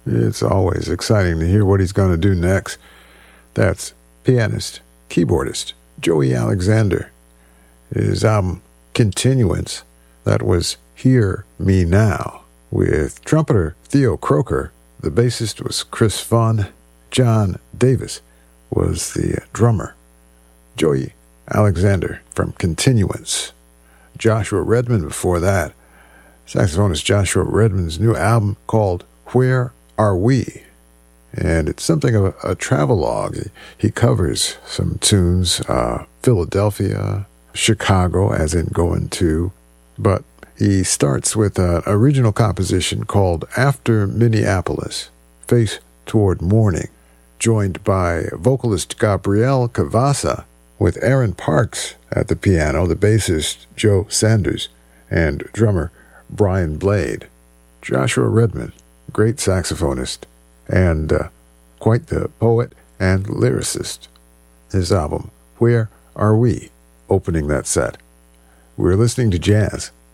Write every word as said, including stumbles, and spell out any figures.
It's always exciting to hear what he's going to do next. That's pianist, keyboardist, Joey Alexander. His album, Continuance, that was Hear Me Now, with trumpeter Theo Croker. The bassist was Chris Vaughn. John Davis was the drummer. Joey Alexander from Continuance. Joshua Redman before that. Saxophonist Joshua Redman's new album called Where Are We? And it's something of a, a travelogue. He, he covers some tunes, uh, Philadelphia, Chicago, as in going to, but he starts with an original composition called After Minneapolis, Face Toward Morning, joined by vocalist Gabrielle Cavassa, with Aaron Parks at the piano, the bassist Joe Sanders, and drummer Brian Blade. Joshua Redman, great saxophonist, and uh, quite the poet and lyricist. His album, Where Are We?, opening that set. We're listening to jazz